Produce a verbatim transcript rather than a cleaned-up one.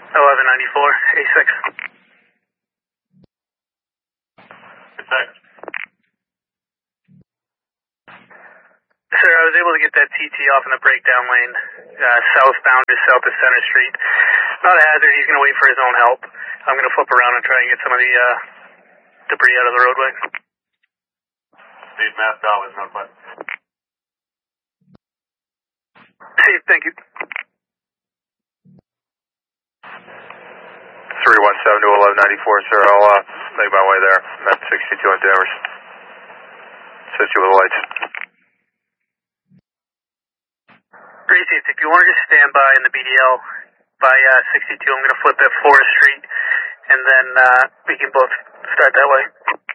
eleven ninety-four, A six. Thanks. Sir, I was able to get that T T off in the breakdown lane, uh, southbound to south of Center Street. Not a hazard, he's going to wait for his own help. I'm going to flip around and try and get some of the uh, debris out of the roadway. Steve, mask out is not fun. Steve, thank you. three one seven to eleven ninety-four, sir. I'll uh, make my way there. I'm at sixty-two on Danvers. Assist you with the lights. Gracie, if you want to just stand by in the B D L by uh, sixty-two, I'm going to flip at Forest Street, and then uh, we can both start that way.